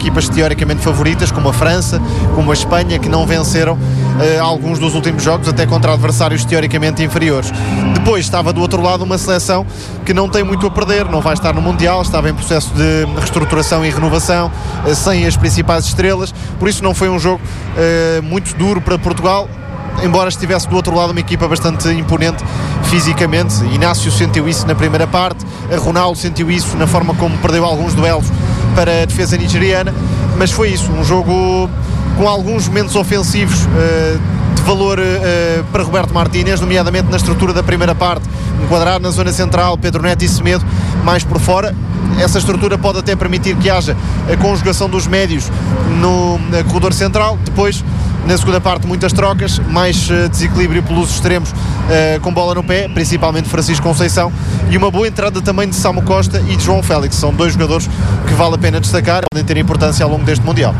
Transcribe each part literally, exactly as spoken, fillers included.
equipas teoricamente favoritas, como a França, como a Espanha, que não venceram uh, alguns dos últimos jogos, até contra adversários teoricamente inferiores. Depois estava do outro lado uma seleção que não tem muito a perder, não vai estar no Mundial, estava em processo de reestruturação e renovação, uh, sem as principais estrelas, por isso não foi um jogo uh, muito duro para Portugal, embora estivesse do outro lado uma equipa bastante imponente fisicamente. Inácio sentiu isso na primeira parte, a Ronaldo sentiu isso na forma como perdeu alguns duelos para a defesa nigeriana, mas foi isso, um jogo com alguns momentos ofensivos uh, de valor uh, para Roberto Martínez, nomeadamente na estrutura da primeira parte, enquadrado na zona central, Pedro Neto e Semedo mais por fora. Essa estrutura pode até permitir que haja a conjugação dos médios no, no corredor central. Depois, na segunda parte, muitas trocas, mais uh, desequilíbrio pelos extremos uh, com bola no pé, principalmente Francisco Conceição, e uma boa entrada também de Samu Costa e de João Félix. São dois jogadores que vale a pena destacar, podem ter importância ao longo deste Mundial.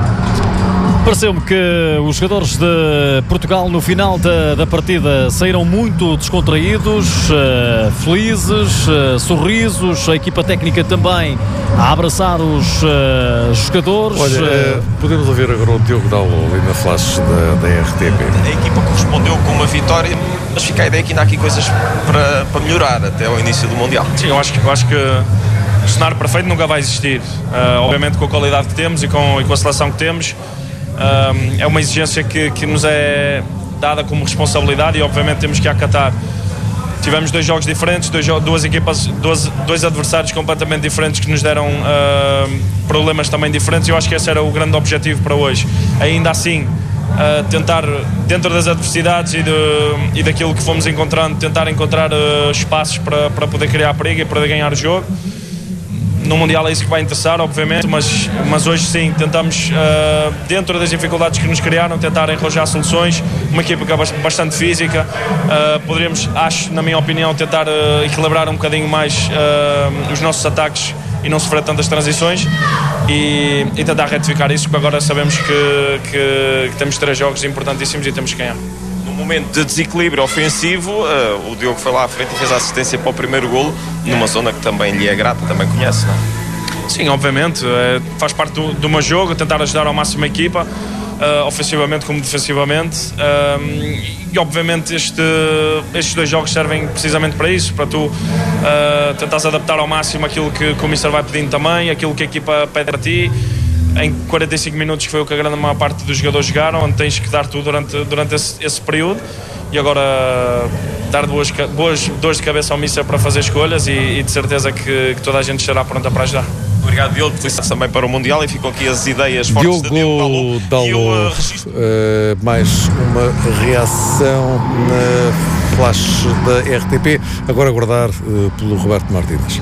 Pareceu-me que os jogadores de Portugal no final da, da partida saíram muito descontraídos, uh, felizes, uh, sorrisos, a equipa técnica também a abraçar os uh, jogadores. Olha, uh, podemos ouvir agora o Diogo Dalot ali na flash da, da R T P. A equipa correspondeu com uma vitória, mas fica a ideia que ainda há aqui coisas para, para melhorar até ao início do Mundial. Sim, eu acho que, eu acho que o cenário perfeito nunca vai existir. Uh, obviamente com a qualidade que temos e com, e com a seleção que temos, Uh, é uma exigência que, que nos é dada como responsabilidade e obviamente temos que acatar. Tivemos dois jogos diferentes, dois, duas equipas, dois, dois adversários completamente diferentes que nos deram uh, problemas também diferentes, e eu acho que esse era o grande objetivo para hoje. Ainda assim, uh, tentar, dentro das adversidades e, de, e daquilo que fomos encontrando, tentar encontrar uh, espaços para, para poder criar perigo e para ganhar o jogo. No Mundial é isso que vai interessar, obviamente, mas, mas hoje sim, tentamos, uh, dentro das dificuldades que nos criaram, tentar arranjar soluções. Uma equipa que é bastante física, uh, poderíamos, acho, na minha opinião, tentar uh, equilibrar um bocadinho mais uh, os nossos ataques e não sofrer tantas transições e, e tentar retificar isso, porque agora sabemos que, que, que temos três jogos importantíssimos e temos que ganhar. No momento de desequilíbrio ofensivo, uh, o Diogo foi lá à frente e fez a assistência para o primeiro golo, numa zona que também lhe é grata, também conhece, não é? Sim, obviamente, é, faz parte do, do meu jogo, tentar ajudar ao máximo a equipa, uh, ofensivamente como defensivamente, uh, e obviamente este, estes dois jogos servem precisamente para isso, para tu uh, tentares adaptar ao máximo aquilo que, que o Mister vai pedindo também, aquilo que a equipa pede para ti. Em quarenta e cinco minutos, que foi o que a grande maior parte dos jogadores jogaram, onde tens que dar tudo durante, durante esse, esse período, e agora dar duas, boas dores de cabeça ao Mister para fazer escolhas e, e de certeza que, que toda a gente estará pronta para ajudar. Obrigado, Diogo, felicidades também para o Mundial, e ficam aqui as ideias fortes Diogo de Diogo Dalot. E eu, uh, registro... uh, mais uma reação na flash da R T P, agora a aguardar uh, pelo Roberto Martínez.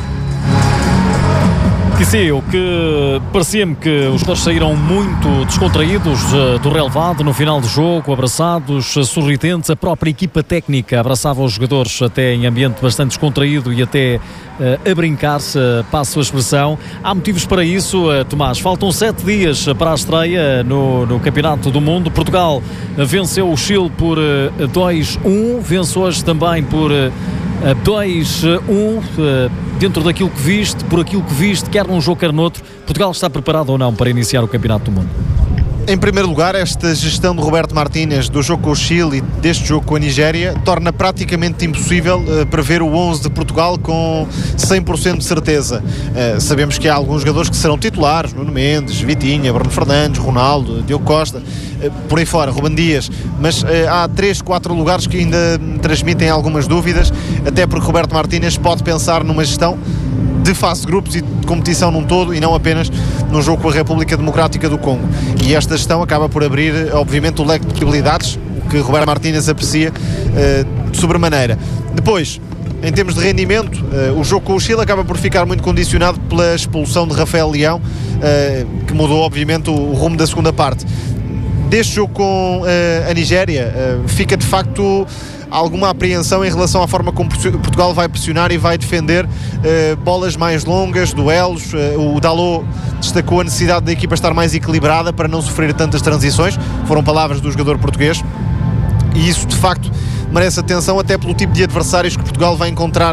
Que sim, o que parecia-me que os jogadores saíram muito descontraídos uh, do relevado no final do jogo, abraçados, uh, sorridentes. A própria equipa técnica abraçava os jogadores até em ambiente bastante descontraído e até uh, a brincar-se, uh, passo a expressão. Há motivos para isso, uh, Tomás. Faltam sete dias para a estreia no, no Campeonato do Mundo. Portugal uh, venceu o Chile por uh, dois a um, vence hoje também por uh, dois a um. Uh, dentro daquilo que viste, por aquilo que viste, quer num jogo, quer noutro, Portugal está preparado ou não para iniciar o Campeonato do Mundo? Em primeiro lugar, esta gestão de Roberto Martínez do jogo com o Chile e deste jogo com a Nigéria torna praticamente impossível uh, prever o onze de Portugal com cem por cento de certeza. Uh, sabemos que há alguns jogadores que serão titulares, Nuno Mendes, Vitinha, Bruno Fernandes, Ronaldo, Diogo Costa, uh, por aí fora, Ruben Dias, mas uh, há três, quatro lugares que ainda transmitem algumas dúvidas, até porque Roberto Martínez pode pensar numa gestão de fase de grupos e de competição num todo e não apenas num jogo com a República Democrática do Congo. E esta gestão acaba por abrir, obviamente, o leque de possibilidades que Roberto Martínez aprecia uh, de sobremaneira. Depois, em termos de rendimento, uh, o jogo com o Chile acaba por ficar muito condicionado pela expulsão de Rafael Leão, uh, que mudou, obviamente, o, o rumo da segunda parte. Deste jogo com uh, a Nigéria, uh, fica de facto alguma apreensão em relação à forma como Portugal vai pressionar e vai defender uh, bolas mais longas, duelos. Uh, o Dalot destacou a necessidade da equipa estar mais equilibrada para não sofrer tantas transições, foram palavras do jogador português, e isso de facto merece atenção até pelo tipo de adversários que Portugal vai encontrar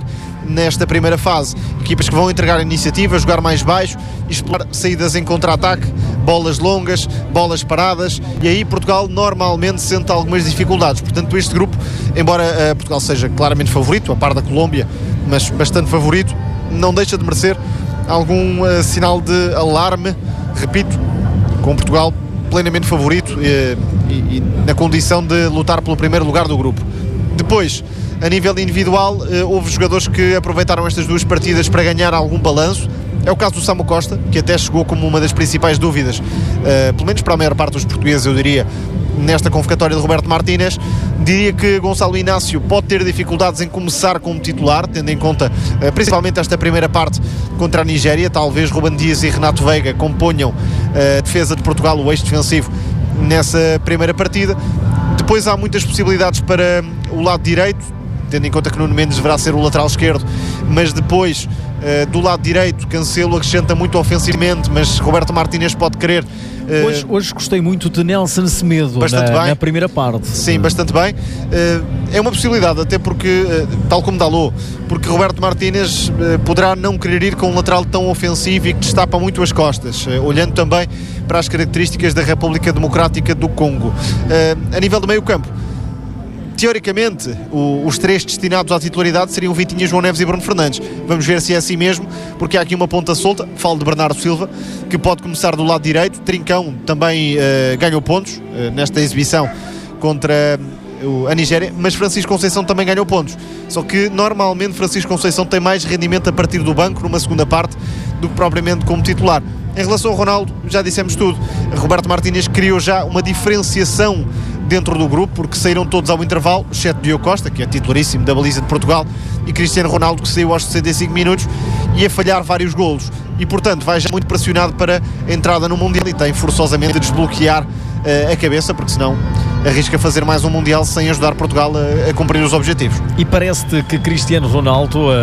nesta primeira fase. Equipas que vão entregar a iniciativa, jogar mais baixo, explorar saídas em contra-ataque, bolas longas, bolas paradas, e aí Portugal normalmente sente algumas dificuldades. Portanto, este grupo, embora uh, Portugal seja claramente favorito, a par da Colômbia, mas bastante favorito, não deixa de merecer algum uh, sinal de alarme, repito, com Portugal plenamente favorito e, e, e na condição de lutar pelo primeiro lugar do grupo. Depois, a nível individual, uh, houve jogadores que aproveitaram estas duas partidas para ganhar algum balanço. É o caso do Samu Costa, que até chegou como uma das principais dúvidas, uh, pelo menos para a maior parte dos portugueses, eu diria, nesta convocatória de Roberto Martínez. Diria que Gonçalo Inácio pode ter dificuldades em começar como titular, tendo em conta uh, principalmente esta primeira parte contra a Nigéria. Talvez Ruben Dias e Renato Veiga componham uh, a defesa de Portugal, o eixo defensivo, nessa primeira partida. Depois há muitas possibilidades para o lado direito, tendo em conta que Nuno Mendes deverá ser o lateral esquerdo, mas depois uh, do lado direito Cancelo acrescenta muito ofensivamente, mas Roberto Martínez pode querer. Uh, hoje, hoje gostei muito de Nelson Semedo na, na primeira parte. Sim, bastante bem. Uh, é uma possibilidade, até porque, uh, tal como Dalot, porque Roberto Martínez uh, poderá não querer ir com um lateral tão ofensivo e que destapa muito as costas, uh, olhando também para as características da República Democrática do Congo. Uh, a nível do meio campo, teoricamente, o, os três destinados à titularidade seriam Vitinha, João Neves e Bruno Fernandes. Vamos ver se é assim mesmo, porque há aqui uma ponta solta. Falo de Bernardo Silva, que pode começar do lado direito. Trincão também uh, ganhou pontos uh, nesta exibição contra uh, a Nigéria, mas Francisco Conceição também ganhou pontos. Só que normalmente Francisco Conceição tem mais rendimento a partir do banco numa segunda parte do que propriamente como titular. Em relação ao Ronaldo, já dissemos tudo. Roberto Martínez criou já uma diferenciação dentro do grupo, porque saíram todos ao intervalo, exceto Diogo Costa, que é titularíssimo da baliza de Portugal, e Cristiano Ronaldo, que saiu aos sessenta e cinco minutos e a falhar vários golos, e portanto vai já muito pressionado para a entrada no Mundial e tem forçosamente de desbloquear uh, a cabeça, porque senão arrisca fazer mais um Mundial sem ajudar Portugal a, a cumprir os objetivos. E parece-te que Cristiano Ronaldo uh,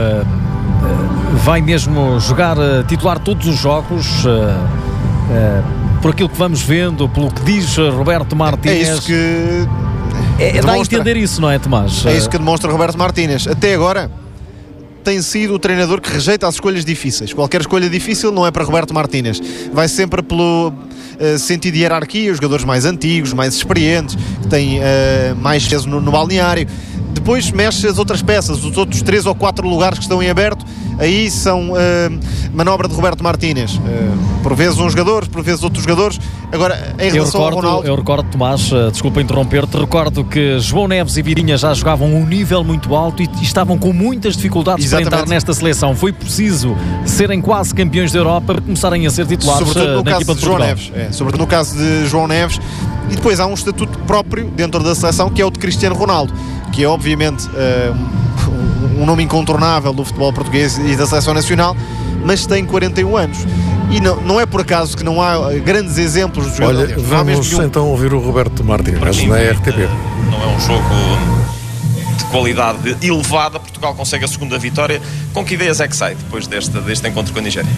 uh, vai mesmo jogar uh, titular todos os jogos, uh, uh, por aquilo que vamos vendo, pelo que diz Roberto Martínez. É isso que é, dá a entender isso, não é, Tomás? É isso que demonstra Roberto Martínez. Até agora tem sido o treinador que rejeita as escolhas difíceis. Qualquer escolha difícil não é para Roberto Martínez. Vai sempre pelo uh, sentido de hierarquia, os jogadores mais antigos, mais experientes, que têm uh, mais peso no, no balneário. Depois mexe as outras peças, os outros três ou quatro lugares que estão em aberto. Aí são uh, manobra de Roberto Martínez. Uh, por vezes um jogador, por vezes outros jogadores. Agora, em relação eu recordo, ao Ronaldo... Eu recordo, Tomás, uh, desculpa interromper-te, recordo que João Neves e Vitinha já jogavam um nível muito alto e, e estavam com muitas dificuldades Exatamente. para entrar nesta seleção. Foi preciso serem quase campeões da Europa para começarem a ser titulares sobretudo no uh, na caso equipa de, de João Neves. É, sobretudo no caso de João Neves. E depois há um estatuto próprio dentro da seleção, que é o de Cristiano Ronaldo, que é obviamente uh, um, um nome incontornável do futebol português e da seleção nacional, mas tem quarenta e um anos. E não, não é por acaso que não há grandes exemplos de jogadores. Olha, vamos então ouvir o Roberto Martínez na R T P. Não é um jogo de qualidade elevada. Portugal consegue a segunda vitória. Com que ideias é que sai depois deste, deste encontro com a Nigéria?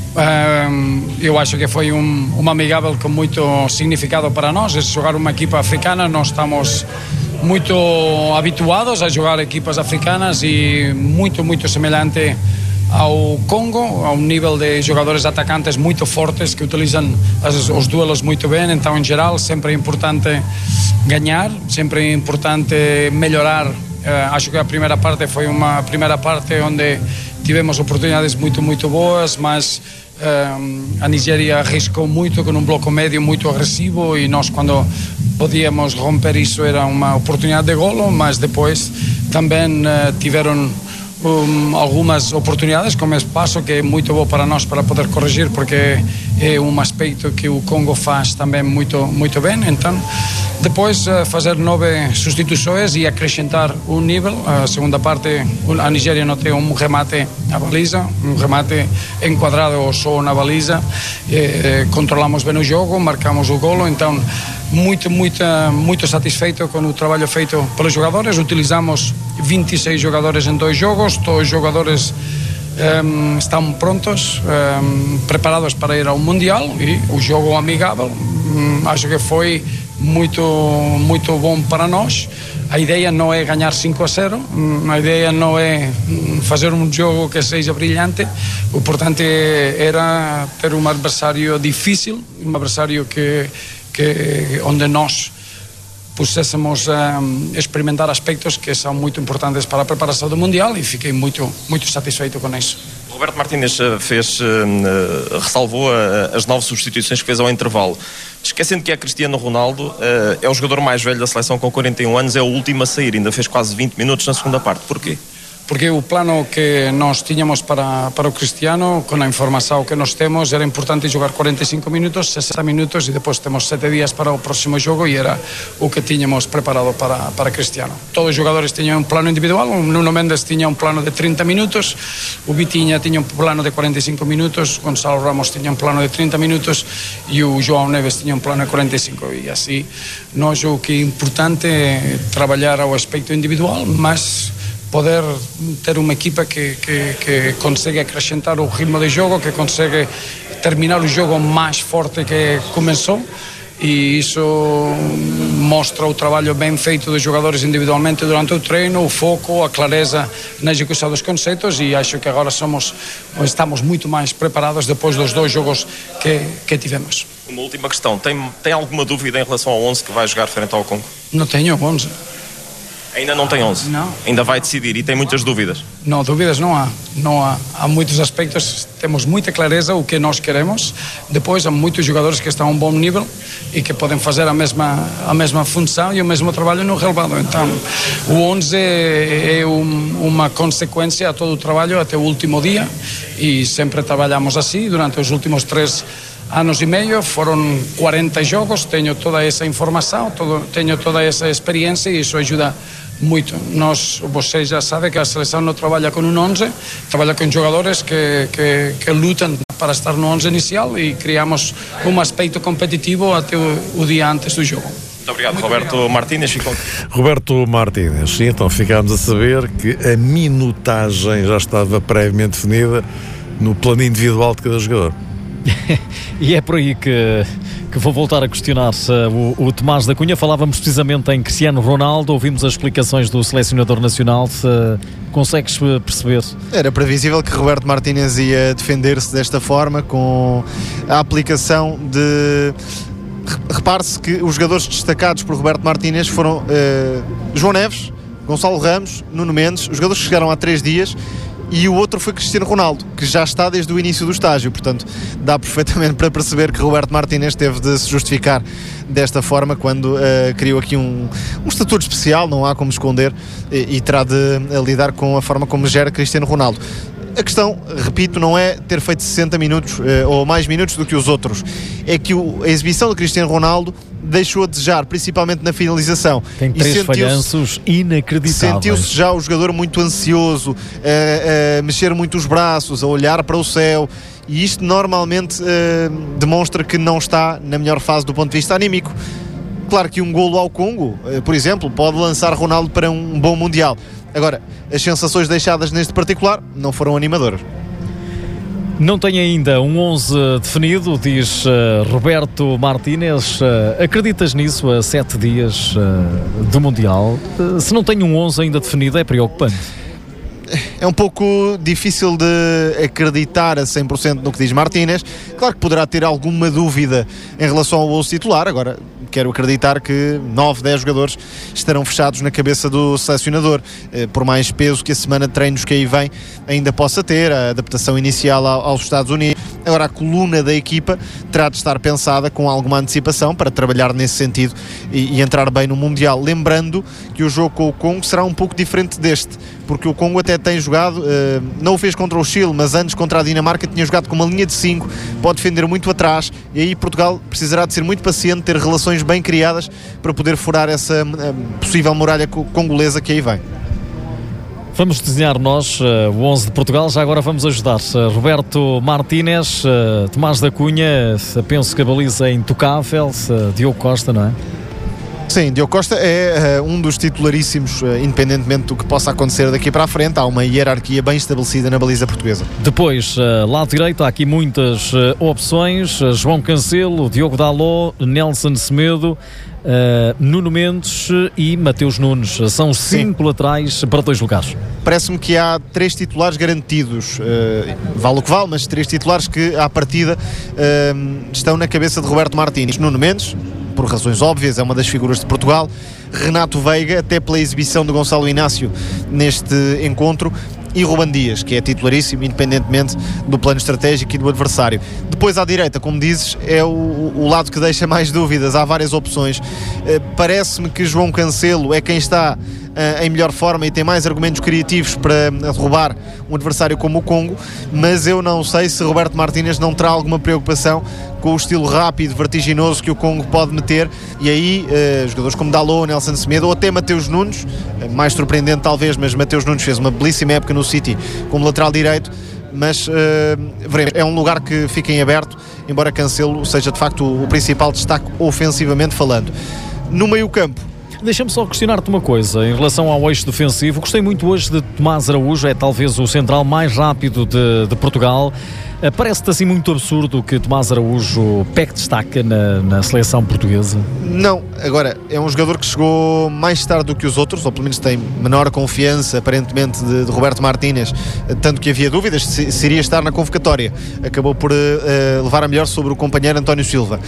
Um, eu acho que foi um, uma amigável com muito significado para nós. É jogar uma equipa africana. Nós estamos muito habituados a jogar equipas africanas e muito, muito semelhante ao Congo, a um nível de jogadores atacantes muito fortes que utilizam as, os duelos muito bem. Então, em geral, sempre é importante ganhar, sempre é importante melhorar. Uh, acho que a primeira parte foi uma primeira parte onde tivemos oportunidades muito, muito boas, mas uh, a Nigéria arriscou muito com um bloco médio muito agressivo e nós, quando podíamos romper isso, era uma oportunidade de golo, mas depois também uh, tiveram Um, algumas oportunidades como espaço que é muito bom para nós para poder corrigir, porque é um aspecto que o Congo faz também muito, muito bem. Então depois uh, fazer nove substituições e acrescentar um nível. A segunda parte a Nigéria não tem um remate à baliza, um remate enquadrado só na baliza. eh, eh, controlamos bem o jogo, marcamos o golo. Então muito, muito, muito satisfeito com o trabalho feito pelos jogadores. Utilizamos vinte e seis jogadores em dois jogos, todos os jogadores um, estão prontos, um, preparados para ir ao Mundial, e o jogo amigável um, acho que foi muito, muito bom para nós. a ideia não é ganhar cinco a zero, a ideia não é fazer um jogo que seja brilhante, o importante era ter um adversário difícil, um adversário que, que onde nós puséssemos a experimentar aspectos que são muito importantes para a preparação do Mundial, e fiquei muito, muito satisfeito com isso. Roberto Martínez fez, ressalvou as nove substituições que fez ao intervalo. Esquecendo que é Cristiano Ronaldo, é o jogador mais velho da seleção com quarenta e um anos, é o último a sair, ainda fez quase vinte minutos na segunda parte. Porquê? Porque o plano que nós tínhamos para, para o Cristiano, com a informação que nós temos, era importante jogar quarenta e cinco minutos, sessenta minutos, e depois temos sete dias para o próximo jogo, e era o que tínhamos preparado para, para Cristiano. Todos os jogadores tinham um plano individual, o Nuno Mendes tinha um plano de trinta minutos, o Vitinha tinha um plano de quarenta e cinco minutos, Gonçalo Ramos tinha um plano de trinta minutos e o João Neves tinha um plano de quarenta e cinco, e assim nós o que é importante é trabalhar ao aspecto individual, mas poder ter uma equipa que, que, que consegue acrescentar o ritmo de jogo, que consegue terminar o jogo mais forte que começou, e isso mostra o trabalho bem feito dos jogadores individualmente durante o treino, o foco, a clareza na execução dos conceitos, e acho que agora somos, estamos muito mais preparados depois dos dois jogos que, que tivemos. Uma última questão, tem, tem alguma dúvida em relação ao onze que vai jogar frente ao Congo? Não tenho onze. Ainda não tem onze? Não. Ainda vai decidir e tem muitas dúvidas? Não, dúvidas não há. Não há. Há muitos aspectos, temos muita clareza o que nós queremos. Depois há muitos jogadores que estão a um bom nível e que podem fazer a mesma, a mesma função e o mesmo trabalho no relevado. Então, o onze é, é um, uma consequência a todo o trabalho até o último dia, e sempre trabalhamos assim durante os últimos três anos e meio. Foram quarenta jogos, tenho toda essa informação, todo, tenho toda essa experiência, e isso ajuda muito. Nós, vocês já sabem que a seleção não trabalha com um onze, trabalha com jogadores que, que, que lutam para estar no onze inicial, e criamos um aspecto competitivo até o, o dia antes do jogo. Muito obrigado, Muito Roberto obrigado. Martínez. Ficou... Roberto Martínez, sim, então ficámos a saber que a minutagem já estava previamente definida no plano individual de cada jogador. E é por aí que, que vou voltar a questionar uh, o, o Tomás da Cunha. Falávamos precisamente em Cristiano Ronaldo, ouvimos as explicações do selecionador nacional. Uh, consegues perceber? Era previsível que Roberto Martínez ia defender-se desta forma, com a aplicação de... Repare-se que os jogadores destacados por Roberto Martínez foram uh, João Neves, Gonçalo Ramos, Nuno Mendes, os jogadores que chegaram há três dias, e o outro foi Cristiano Ronaldo, que já está desde o início do estágio. Portanto, dá perfeitamente para perceber que Roberto Martínez teve de se justificar desta forma quando uh, criou aqui um, um estatuto especial, não há como esconder, e, e terá de uh, lidar com a forma como gera Cristiano Ronaldo. A questão, repito, não é ter feito sessenta minutos uh, ou mais minutos do que os outros, é que o, a exibição do Cristiano Ronaldo deixou a desejar, principalmente na finalização. Tem três falhanços inacreditáveis. Sentiu-se já o jogador muito ansioso, a, a mexer muito os braços, a olhar para o céu, e isto normalmente a, demonstra que não está na melhor fase do ponto de vista anímico. Claro que um golo ao Congo, por exemplo, pode lançar Ronaldo para um bom Mundial. Agora, as sensações deixadas neste particular não foram animadoras. Não tem ainda um onze definido, diz uh, Roberto Martínez. Uh, acreditas nisso a sete dias uh, do Mundial? Uh, se não tem um onze ainda definido, é preocupante. É um pouco difícil de acreditar a cem por cento no que diz Martínez. Claro que poderá ter alguma dúvida em relação ao onze titular. Agora, quero acreditar que nove, dez jogadores estarão fechados na cabeça do selecionador, por mais peso que a semana de treinos que aí vem ainda possa ter, a adaptação inicial aos Estados Unidos. Agora, a coluna da equipa terá de estar pensada com alguma antecipação para trabalhar nesse sentido e, e entrar bem no Mundial. Lembrando que o jogo com o Congo será um pouco diferente deste, porque o Congo até tem jogado, uh, não o fez contra o Chile, mas antes contra a Dinamarca tinha jogado com uma linha de cinco, pode defender muito atrás, e aí Portugal precisará de ser muito paciente, ter relações bem criadas para poder furar essa uh, possível muralha congolesa que aí vem. Vamos desenhar nós uh, o onze de Portugal. Já agora vamos ajudar uh, Roberto Martínez, uh, Tomás da Cunha, uh, penso que a baliza é intocável, uh, Diogo Costa, não é? Sim, Diogo Costa é uh, um dos titularíssimos, uh, independentemente do que possa acontecer daqui para a frente. Há uma hierarquia bem estabelecida na baliza portuguesa. Depois, uh, lado direito, há aqui muitas uh, opções. Uh, João Cancelo, Diogo Dalot, Nelson Semedo, uh, Nuno Mendes e Mateus Nunes. São cinco Sim. laterais para dois lugares. Parece-me que há três titulares garantidos, uh, vale o que vale, mas três titulares que à partida uh, estão na cabeça de Roberto Martínez. Nuno Mendes, por razões óbvias, é uma das figuras de Portugal. Renato Veiga, até pela exibição de Gonçalo Inácio neste encontro, e Ruben Dias, que é titularíssimo, independentemente do plano estratégico e do adversário. Depois, à direita, como dizes, é o, o lado que deixa mais dúvidas. Há várias opções. Uh, parece-me que João Cancelo é quem está uh, em melhor forma e tem mais argumentos criativos para derrubar um adversário como o Congo, mas eu não sei se Roberto Martínez não terá alguma preocupação com o estilo rápido, vertiginoso que o Congo pode meter, e aí uh, jogadores como Dalot, Nelson Semedo ou até Mateus Nunes, uh, mais surpreendente talvez, mas Mateus Nunes fez uma belíssima época no City como lateral direito, mas uh, veremos. É um lugar que fica em aberto, embora Cancelo seja de facto o, o principal destaque ofensivamente falando. No meio campo, deixa-me só questionar-te uma coisa em relação ao eixo defensivo. Gostei muito hoje de Tomás Araújo, é talvez o central mais rápido de, de Portugal. Uh, parece-te assim muito absurdo que Tomás Araújo pegue destaca na, na seleção portuguesa? Não, agora é um jogador que chegou mais tarde do que os outros, ou pelo menos tem menor confiança aparentemente de, de Roberto Martínez, tanto que havia dúvidas se, se iria estar na convocatória. Acabou por uh, levar a melhor sobre o companheiro António Silva.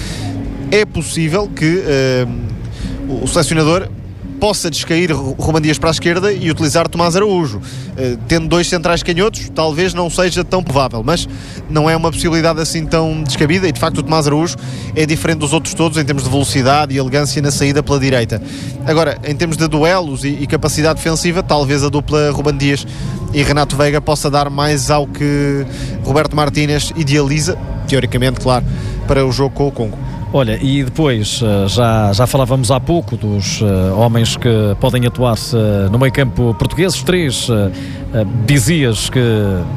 É possível que uh, o selecionador possa descair Ruben Dias para a esquerda e utilizar Tomás Araújo. Uh, tendo dois centrais canhotos, talvez não seja tão provável, mas não é uma possibilidade assim tão descabida, e de facto o Tomás Araújo é diferente dos outros todos em termos de velocidade e elegância na saída pela direita. Agora, em termos de duelos e, e capacidade defensiva, talvez a dupla Ruben Dias e Renato Veiga possa dar mais ao que Roberto Martínez idealiza, teoricamente, claro, para o jogo com o Congo. Olha, e depois, já, já falávamos há pouco dos uh, homens que podem atuar uh, no meio campo português. Os três, uh, uh, dizias que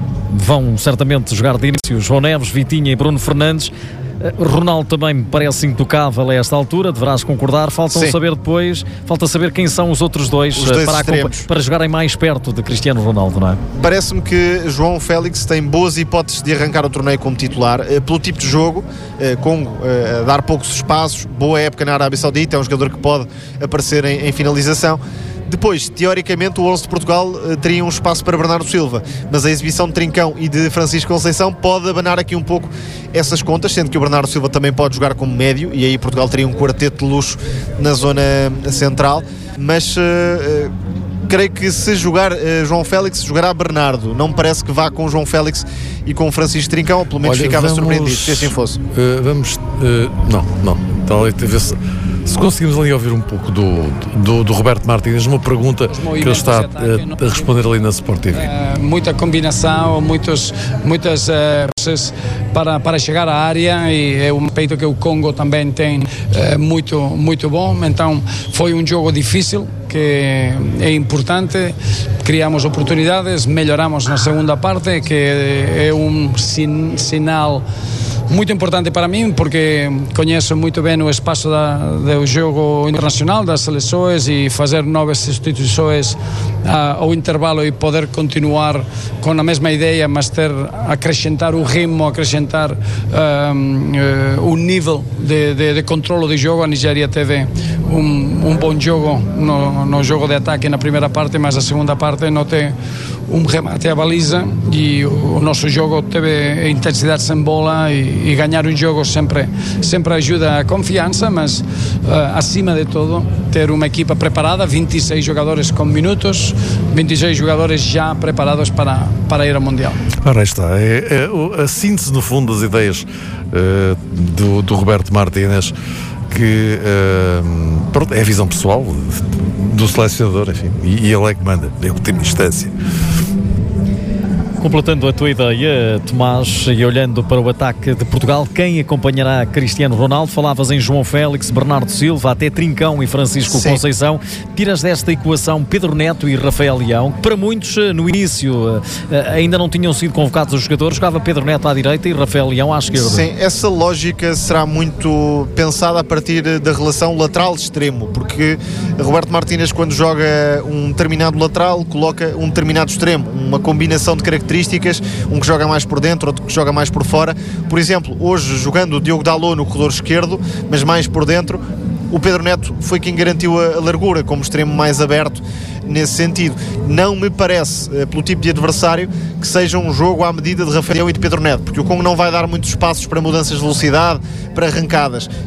vão certamente jogar de início: João Neves, Vitinha e Bruno Fernandes. Uh, Ronaldo também me parece intocável a esta altura, deverás concordar. Faltam Sim. saber depois, falta saber quem são os outros dois, os dois uh, para, para jogarem mais perto de Cristiano Ronaldo, não é? Parece-me que João Félix tem boas hipóteses de arrancar o torneio como titular, uh, pelo tipo de jogo, uh, Congo, uh, dar poucos espaços, boa época na Arábia Saudita, é um jogador que pode aparecer em, em finalização. Depois, teoricamente, o onze de Portugal uh, teria um espaço para Bernardo Silva, mas a exibição de Trincão e de Francisco Conceição pode abanar aqui um pouco essas contas, sendo que o Bernardo Silva também pode jogar como médio, e aí Portugal teria um quarteto de luxo na zona central, mas uh, uh, creio que se jogar uh, João Félix, jogará Bernardo. Não me parece que vá com João Félix e com Francisco Trincão, ou pelo menos Olha, ficava vamos, surpreendido se assim fosse. Uh, vamos, uh, não, não, então, se, se conseguimos ali ouvir um pouco do, do, do Roberto Martínez, uma pergunta que ele está a, a responder ali na Sport T V. Uh, muita combinação, muitos, muitas uh, para, para chegar à área, e é um peito que o Congo também tem uh, muito, muito bom. Então foi um jogo difícil, que é importante, criamos oportunidades, melhoramos na segunda parte, que é um sin, sinal muito importante para mim, porque conheço muito bem o espaço da, do jogo internacional, das seleções, e fazer novas substituições uh, ao intervalo e poder continuar com a mesma ideia, mas ter, acrescentar o ritmo, acrescentar uh, uh, o nível de, de, de controle do jogo. A Nigéria teve um, um bom jogo no, no jogo de ataque na primeira parte, mas a segunda parte não tem um remate à baliza, e o nosso jogo teve intensidade sem bola, e, e ganhar um jogo sempre, sempre ajuda a confiança, mas uh, acima de tudo ter uma equipa preparada, vinte e seis jogadores com minutos, vinte e seis jogadores já preparados para, para ir ao Mundial. Ora, está, é, é a síntese no fundo das ideias uh, do, do Roberto Martínez, que uh, pronto, é a visão pessoal do selecionador, enfim, e, e ele é que manda em última instância. Completando a tua ideia, Tomás, e olhando para o ataque de Portugal, quem acompanhará Cristiano Ronaldo? Falavas em João Félix, Bernardo Silva, até Trincão e Francisco Sim. Conceição. Tiras desta equação Pedro Neto e Rafael Leão, que para muitos, no início, ainda não tinham sido convocados os jogadores. Jogava Pedro Neto à direita e Rafael Leão à esquerda. Sim, essa lógica será muito pensada a partir da relação lateral-extremo, porque Roberto Martínez, quando joga um determinado lateral, coloca um determinado extremo, uma combinação de características, um que joga mais por dentro, outro que joga mais por fora. Por exemplo, hoje jogando o Diogo Dalot no corredor esquerdo, mas mais por dentro, o Pedro Neto foi quem garantiu a, a largura como extremo mais aberto nesse sentido. Não me parece, pelo tipo de adversário, que seja um jogo à medida de Rafael e de Pedro Neto, porque o Congo não vai dar muitos espaços para mudanças de velocidade, para arrancadas.